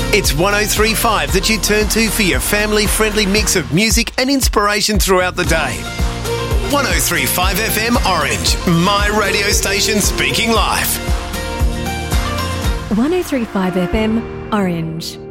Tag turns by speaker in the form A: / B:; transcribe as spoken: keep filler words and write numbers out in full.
A: It's one oh three point five that you turn to for your family-friendly mix of music and inspiration throughout the day. one oh three point five F M Orange, my radio station speaking life.
B: one oh three point five F M Orange.